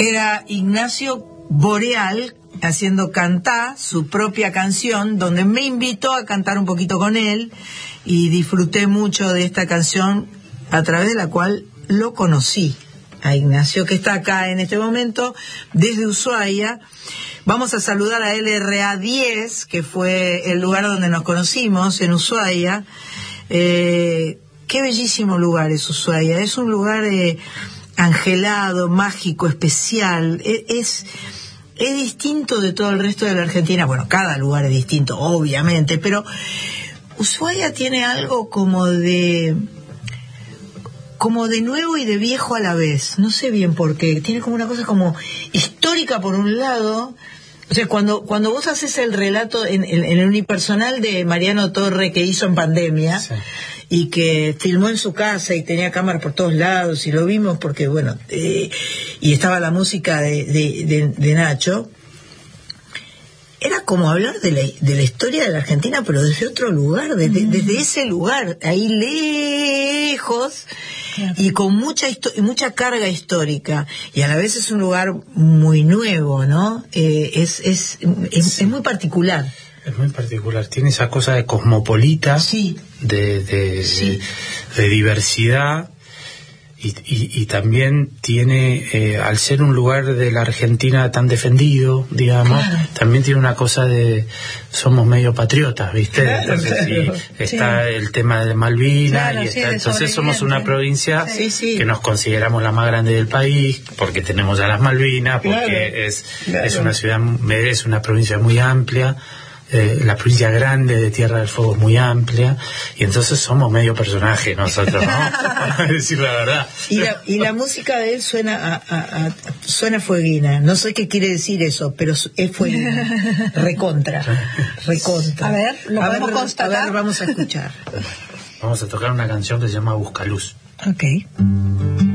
Era Ignacio Boreal haciendo Cantá, su propia canción, donde me invitó a cantar un poquito con él y disfruté mucho de esta canción a través de la cual lo conocí a Ignacio, que está acá en este momento desde Ushuaia. Vamos a saludar a LRA 10, que fue el lugar donde nos conocimos, en Ushuaia. Qué bellísimo lugar es Ushuaia, es un lugar angelado, mágico, especial, es distinto de todo el resto de la Argentina. Bueno, cada lugar es distinto, obviamente, pero Ushuaia tiene algo como de nuevo y de viejo a la vez. No sé bien por qué. Tiene como una cosa como histórica por un lado. O sea, cuando vos haces el relato en el unipersonal de Mariano Torre que hizo en pandemia, sí, y que filmó en su casa y tenía cámara por todos lados y lo vimos porque, bueno, y estaba la música de Nacho, era como hablar de la historia de la Argentina, pero desde otro lugar, desde ese lugar, ahí lejos, claro, y con mucha carga histórica, y a la vez es un lugar muy nuevo, ¿no? Es muy particular. Es muy particular, tiene esa cosa de cosmopolita, sí, de diversidad, y también tiene, al ser un lugar de la Argentina tan defendido, digamos, claro, también tiene una cosa de somos medio patriotas, ¿viste? Claro, entonces, claro, está sí, el tema de Malvinas, claro, y está, sí, entonces somos una provincia, sí, sí, que nos consideramos la más grande del país, porque tenemos ya las Malvinas, porque claro, es una ciudad, es una provincia muy amplia. La provincia grande de Tierra del Fuego es muy amplia, y entonces somos medio personaje nosotros, ¿no? Para decir la verdad. Y la música de él suena fueguina. No sé qué quiere decir eso, pero es fueguina. Recontra. A ver, lo podemos constatar. A ver, vamos a escuchar. Vamos a tocar una canción que se llama Buscaluz. Ok.